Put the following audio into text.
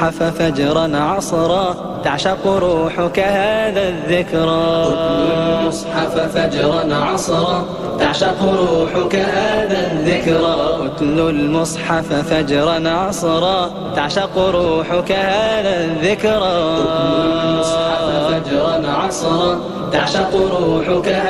المصحف فجرا عصرا تعشق روحك هذا الذكرى. اتل المصحف فجرا عصرا تعشق روحك هذا الذكرى. اتل المصحف فجرا عصرا تعشق روحك هذا الذكرى. اتل المصحف فجرا عصرا تعشق روحك